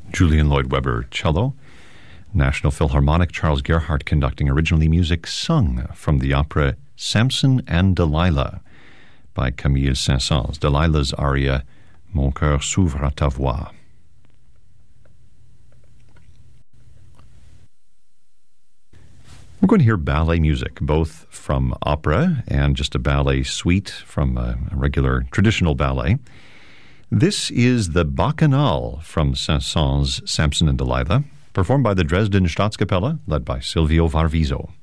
Julian Lloyd Webber, cello. National Philharmonic, Charles Gerhardt conducting. Originally music sung from the opera Samson and Delilah by Camille Saint-Saëns. Delilah's aria, Mon cœur s'ouvre à ta voix. We're going to hear ballet music, both from opera and just a ballet suite from a regular traditional ballet. This is the Bacchanal from Saint-Saëns' Samson and Delilah, performed by the Dresden Staatskapelle, led by Silvio Varviso.